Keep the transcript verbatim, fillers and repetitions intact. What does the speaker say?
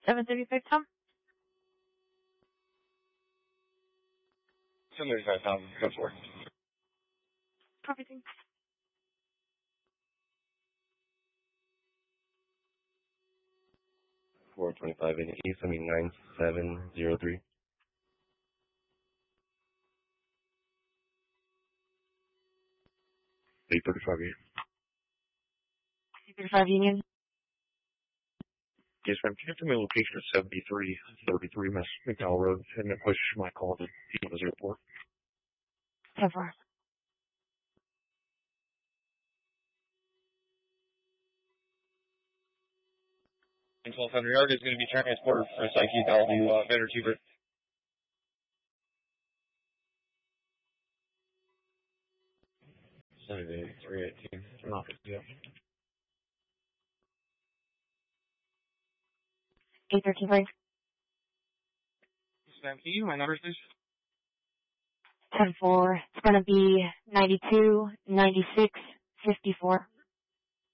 seven thirty-five, Tom? seven thirty-five, Tom. Go for it. Perfect, thanks. four twenty-five in East, I mean nine seven zero three. eight thirty-five Union. eight thirty-five Union. Yes, ma'am. Can you tell me the location of seventy-three thirty-three McDowell Road and then push my call to Eagles Airport? ten four. And twelve hundred yard is going to be transported for Psyche down to uh, Vander Tuber. seventy-three eighteen. Office, yeah. eight thirteen, please. Yes, ma'am. Can you use my numbers, please? ten four. It's going to be ninety-two, ninety-six, fifty-four.